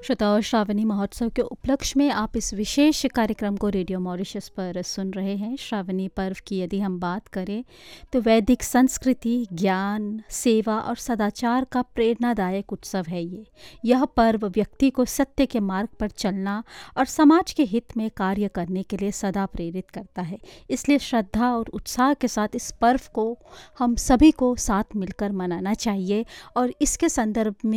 श्रोताओं, श्रावणी महोत्सव के उपलक्ष्य में आप इस विशेष कार्यक्रम को रेडियो मॉरिशस पर सुन रहे हैं। श्रावणी पर्व की यदि हम बात करें तो वैदिक संस्कृति, ज्ञान, सेवा और सदाचार का प्रेरणादायक उत्सव है यह पर्व व्यक्ति को सत्य के मार्ग पर चलना और समाज के हित में कार्य करने के लिए सदा प्रेरित करता है। इसलिए श्रद्धा और उत्साह के साथ इस पर्व को हम सभी को साथ मिलकर मनाना चाहिए और इसके संदर्भ में